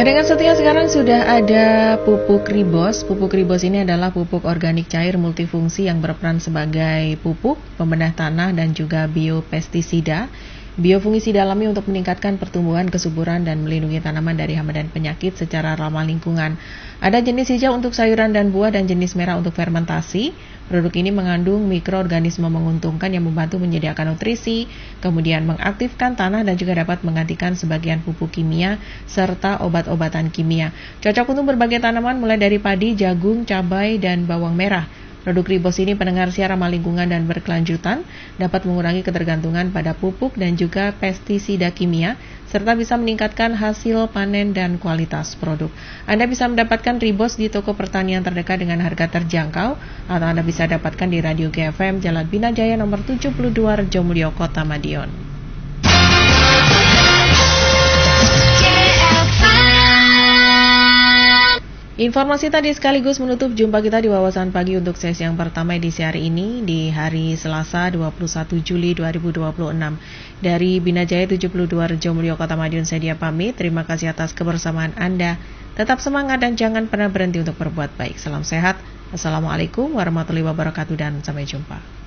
Pendengar setia, sekarang sudah ada pupuk Ribos. Pupuk Ribos ini adalah pupuk organik cair multifungsi yang berperan sebagai pupuk, pembedah tanah dan juga biopestisida. Biofungisida alami untuk meningkatkan pertumbuhan, kesuburan, dan melindungi tanaman dari hama dan penyakit secara ramah lingkungan. Ada jenis hijau untuk sayuran dan buah dan jenis merah untuk fermentasi. Produk ini mengandung mikroorganisme menguntungkan yang membantu menyediakan nutrisi, kemudian mengaktifkan tanah dan juga dapat menggantikan sebagian pupuk kimia serta obat-obatan kimia. Cocok untuk berbagai tanaman mulai dari padi, jagung, cabai, dan bawang merah. Produk Ribos ini pendengar siar ramah lingkungan dan berkelanjutan, dapat mengurangi ketergantungan pada pupuk dan juga pestisida kimia, serta bisa meningkatkan hasil panen dan kualitas produk. Anda bisa mendapatkan Ribos di toko pertanian terdekat dengan harga terjangkau, atau Anda bisa dapatkan di Radio GFM Jalan Bina Jaya nomor 72 Rejomulyo, Kota Madiun. Informasi tadi sekaligus menutup jumpa kita di Wawasan Pagi untuk sesi yang pertama edisi hari ini di hari Selasa 21 Juli 2026. Dari Bina Jaya 72 Rejomulyo, Kota Madiun, saya pamit. Terima kasih atas kebersamaan Anda. Tetap semangat dan jangan pernah berhenti untuk berbuat baik. Salam sehat. Assalamualaikum warahmatullahi wabarakatuh dan sampai jumpa.